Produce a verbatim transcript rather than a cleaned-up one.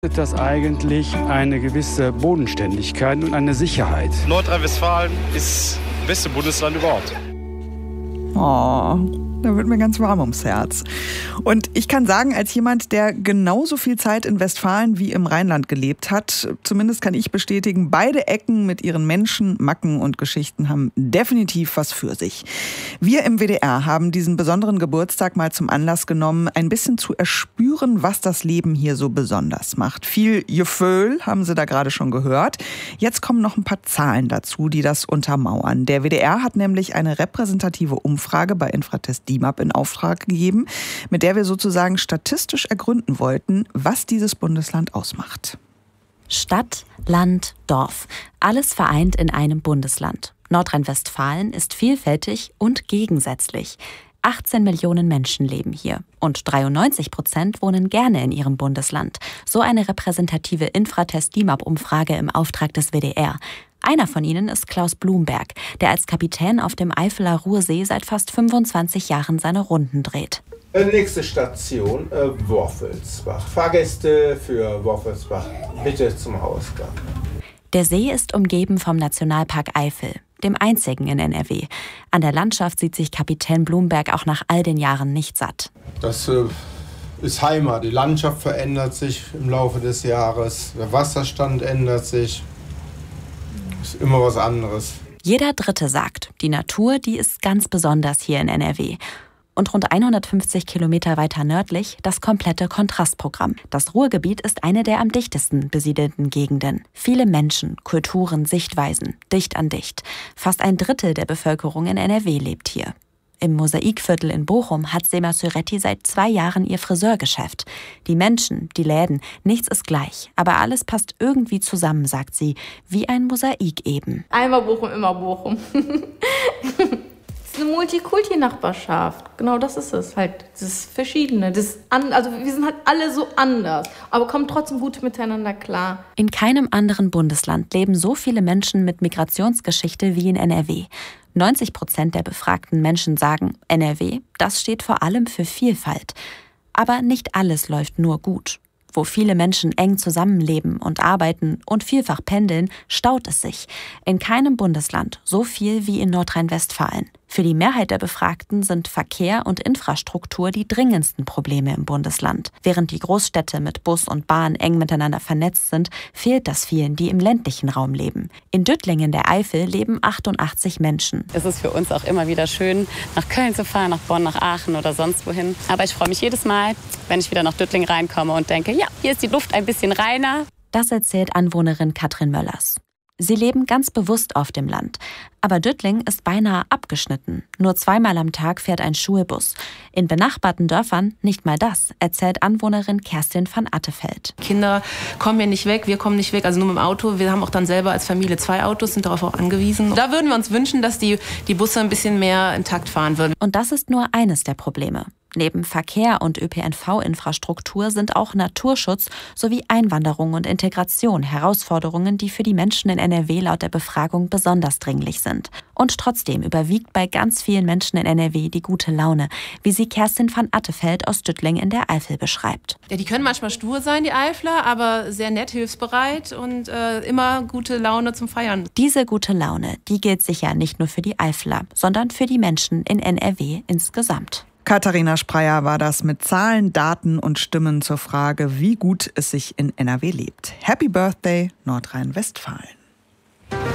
Das eigentlich eine gewisse Bodenständigkeit und eine Sicherheit. Nordrhein-Westfalen ist das beste Bundesland überhaupt. Oh, da wird mir ganz warm ums Herz. Und ich kann sagen, als jemand, der genauso viel Zeit in Westfalen wie im Rheinland gelebt hat, zumindest kann ich bestätigen, beide Ecken mit ihren Menschen, Macken und Geschichten haben definitiv was für sich. Wir im W D R haben diesen besonderen Geburtstag mal zum Anlass genommen, ein bisschen zu erspüren, was das Leben hier so besonders macht. Viel Gefühl haben Sie da gerade schon gehört. Jetzt kommen noch ein paar Zahlen dazu, die das untermauern. Der W D R hat nämlich eine repräsentative Umfrage bei Infratest D I M A P in Auftrag gegeben, mit der wir sozusagen statistisch ergründen wollten, was dieses Bundesland ausmacht. Stadt, Land, Dorf. Alles vereint in einem Bundesland. Nordrhein-Westfalen ist vielfältig und gegensätzlich. achtzehn Millionen Menschen leben hier und dreiundneunzig Prozent wohnen gerne in ihrem Bundesland. So eine repräsentative Infratest D I M A P-Umfrage im Auftrag des W D R. Einer von ihnen ist Klaus Blumberg, der als Kapitän auf dem Eifeler Ruhrsee seit fast fünfundzwanzig Jahren seine Runden dreht. Nächste Station, äh, Worfelsbach. Fahrgäste für Worfelsbach, bitte zum Ausgang. Der See ist umgeben vom Nationalpark Eifel, dem einzigen in N R W. An der Landschaft sieht sich Kapitän Blumberg auch nach all den Jahren nicht satt. Das äh, ist Heimat. Die Landschaft verändert sich im Laufe des Jahres. Der Wasserstand ändert sich. Ist immer was anderes. Jeder Dritte sagt, die Natur, die ist ganz besonders hier in N R W. Und rund hundertfünfzig Kilometer weiter nördlich das komplette Kontrastprogramm. Das Ruhrgebiet ist eine der am dichtesten besiedelten Gegenden. Viele Menschen, Kulturen, Sichtweisen, dicht an dicht. Fast ein Drittel der Bevölkerung in N R W lebt hier. Im Mosaikviertel in Bochum hat Sema Süretti seit zwei Jahren ihr Friseurgeschäft. Die Menschen, die Läden, nichts ist gleich. Aber alles passt irgendwie zusammen, sagt sie, wie ein Mosaik eben. Einmal Bochum, immer Bochum. Es ist eine Multikulti-Nachbarschaft. Genau das ist es halt. Das ist Verschiedene. Das an, also wir sind halt alle so anders, aber kommen trotzdem gut miteinander klar. In keinem anderen Bundesland leben so viele Menschen mit Migrationsgeschichte wie in N R W. neunzig Prozent der befragten Menschen sagen, N R W, das steht vor allem für Vielfalt. Aber nicht alles läuft nur gut. Wo viele Menschen eng zusammenleben und arbeiten und vielfach pendeln, staut es sich. In keinem Bundesland so viel wie in Nordrhein-Westfalen. Für die Mehrheit der Befragten sind Verkehr und Infrastruktur die dringendsten Probleme im Bundesland. Während die Großstädte mit Bus und Bahn eng miteinander vernetzt sind, fehlt das vielen, die im ländlichen Raum leben. In Döttlingen der Eifel leben achtundachtzig Menschen. Es ist für uns auch immer wieder schön, nach Köln zu fahren, nach Bonn, nach Aachen oder sonst wohin. Aber ich freue mich jedes Mal, wenn ich wieder nach Döttlingen reinkomme und denke, ja, hier ist die Luft ein bisschen reiner. Das erzählt Anwohnerin Katrin Möllers. Sie leben ganz bewusst auf dem Land. Aber Döttling ist beinahe abgeschnitten. Nur zweimal am Tag fährt ein Schulbus. In benachbarten Dörfern nicht mal das, erzählt Anwohnerin Kerstin van Attefeld. Kinder kommen ja nicht weg, wir kommen nicht weg, also nur mit dem Auto. Wir haben auch dann selber als Familie zwei Autos, sind darauf auch angewiesen. Da würden wir uns wünschen, dass die, die Busse ein bisschen mehr in Takt fahren würden. Und das ist nur eines der Probleme. Neben Verkehr und Ö P N V-Infrastruktur sind auch Naturschutz sowie Einwanderung und Integration Herausforderungen, die für die Menschen in N R W laut der Befragung besonders dringlich sind. Und trotzdem überwiegt bei ganz vielen Menschen in N R W die gute Laune, wie sie Kerstin van Attefeld aus Döttling in der Eifel beschreibt. Ja, die können manchmal stur sein, die Eifler, aber sehr nett, hilfsbereit und äh, immer gute Laune zum Feiern. Diese gute Laune, die gilt sicher nicht nur für die Eifler, sondern für die Menschen in N R W insgesamt. Katharina Spreyer war das mit Zahlen, Daten und Stimmen zur Frage, wie gut es sich in N R W lebt. Happy Birthday, Nordrhein-Westfalen.